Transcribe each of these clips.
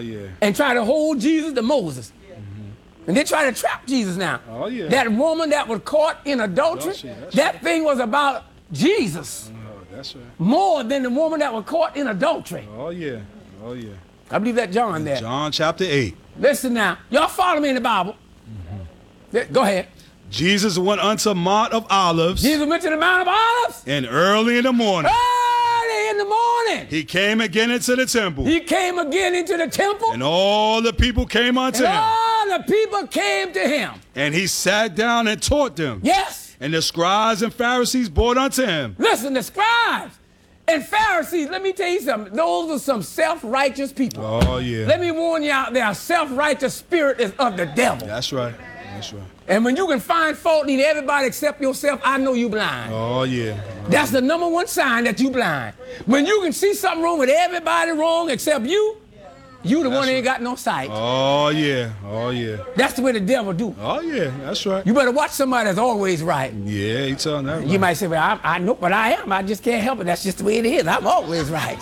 yeah. And try to hold Jesus to Moses. And they try to trap Jesus now. Oh, yeah. That woman that was caught in adultery, that thing was about Jesus. Oh, that's right. More than the woman that was caught in adultery. Oh, yeah. Oh, yeah. I believe that John there. John chapter 8. Listen now. Y'all follow me in the Bible. Go ahead. Jesus went unto Mount of Olives. Jesus went to the Mount of Olives. And early in the morning. Early in the morning. He came again into the temple. He came again into the temple. And all the people came unto him. All the people came to him. And he sat down and taught them. Yes. And the scribes and Pharisees brought unto him. Listen, the scribes and Pharisees, let me tell you something. Those are some self-righteous people. Oh, yeah. Let me warn you out there. A self-righteous spirit is of the devil. That's right. That's right. And when you can find fault in everybody except yourself, I know you blind. Oh, yeah. That's the number one sign that you blind. When you can see something wrong with everybody wrong except you, you the one that ain't got no sight. Oh, yeah. Oh, yeah. That's the way the devil do. Oh, yeah. That's right. You better watch somebody that's always right. Yeah, he telling that right. You might say, well, I know, but I am. I just can't help it. That's just the way it is. I'm always right.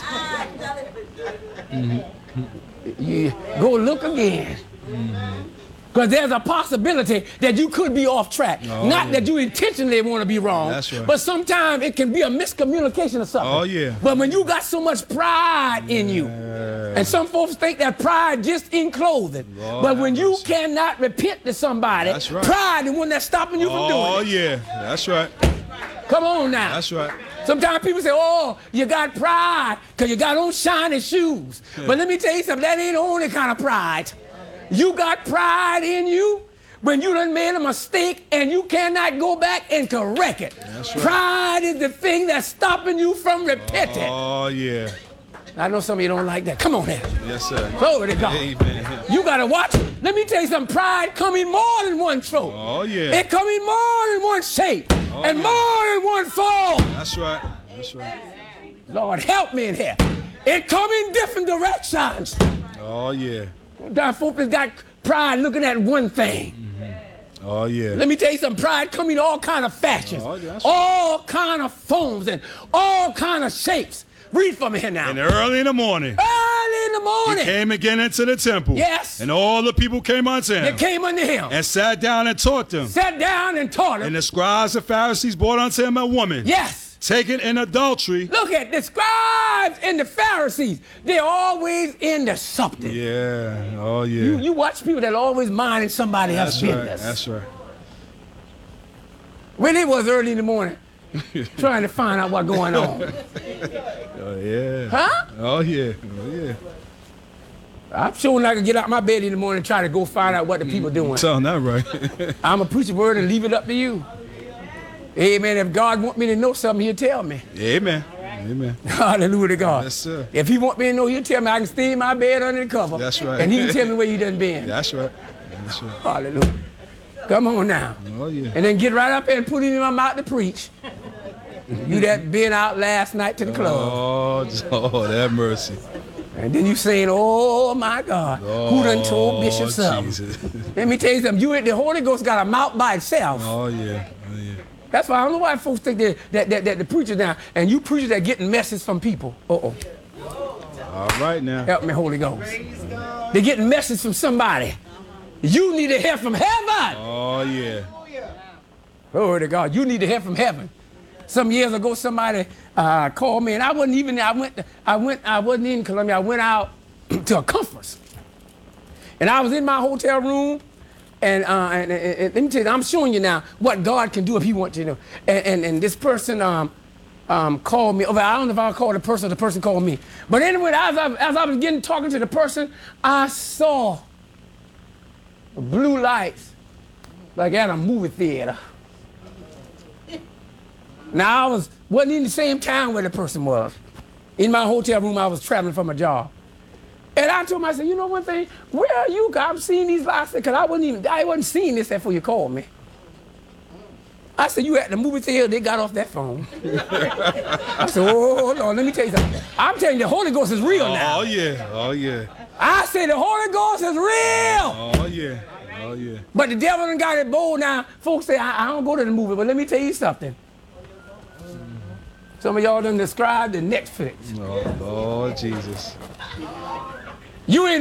You go look again. Because there's a possibility that you could be off track. Oh, Not that you intentionally want to be wrong. That's right. But sometimes it can be a miscommunication or something. Oh, yeah. But when you got so much pride in you, and some folks think that pride just in clothing. Lord, but when you mercy. cannot repent to somebody, That's right. pride is the one that's stopping you from doing it. Oh, yeah. That's right. Come on now. That's right. Sometimes people say, oh, you got pride because you got on shiny shoes. Yeah. But let me tell you something, that ain't the only kind of pride. You got pride in you when you done made a mistake and you cannot go back and correct it. That's right. Pride is the thing that's stopping you from repenting. Oh, yeah. I know some of you don't like that. Come on here. Yes, sir. Glory to God. Amen. You got to watch. Let me tell you something. Pride come in more than one throat. Oh, yeah. It come in more than one shape and yeah. more than one form. That's right. That's right. Lord, help me in here. It come in different directions. Oh, yeah. Sometimes folks has got pride looking at one thing. Oh, yeah. Let me tell you something. Pride come in all kind of fashions, Oh, yeah, that's all kind of forms, and all kind of shapes. Read for me here now. And early in the morning. Early in the morning. He came again into the temple. Yes. And all the people came unto him. They came unto him. And sat down and taught them. Sat down and taught him. And the scribes and Pharisees brought unto him a woman. Yes. Taken in adultery. Look at the scribes and the Pharisees. They're always into something. Yeah. Oh, yeah. You watch people that are always minding somebody else's That's right. business. That's right. When it was early in the morning, trying to find out what's going on. Oh, yeah. Huh? Oh, yeah. Oh, yeah. I'm sure I can get out my bed in the morning and try to go find out what the people doing. Telling that right. I'm going to preach the word and leave it up to you. Amen. If God want me to know something, he'll tell me. Amen. Amen. Hallelujah to God. Yes, sir. If he want me to know, he'll tell me I can stay in my bed under the cover. That's right. And he can tell me where you done been. That's right. That's right. Hallelujah. Come on now. Oh, yeah. And then get right up there and put it in my mouth to preach. You that been out last night to the club. Oh, that mercy. And then you saying, oh my God, who done told Bishop something? Jesus. Let me tell you something, the Holy Ghost got a mouth by itself. Oh, yeah. Oh, yeah. That's why I don't know why folks think that the preachers now, and you preachers that getting messages from people. Uh-oh. All right now. Help me, Holy Ghost. They're getting messages from somebody. You need to hear from heaven. Oh, yeah. Glory to God. You need to hear from heaven. Some years ago, somebody called me, and I wasn't in Columbia. I went out to a conference, and I was in my hotel room, and let me tell you, I'm showing you now what God can do if He wants you to know. And this person called me. I don't know if I called the person or the person called me. But anyway, as I was talking to the person, I saw blue lights like at a movie theater. Now, I wasn't in the same town where the person was. In my hotel room, I was traveling from a job. And I told him, I said, you know one thing? Where are you? I'm seeing these lights. Because I wasn't seeing this before you called me. I said, you at the movie theater, they got off that phone. I said, oh, Lord, let me tell you something. I'm telling you, the Holy Ghost is real now. Oh, yeah. Oh, yeah. I said, the Holy Ghost is real. Oh, yeah. Oh, yeah. But the devil done got it bold now. Folks say, I don't go to the movie, but let me tell you something. Some of y'all done described the Netflix. Oh, Lord Jesus. You in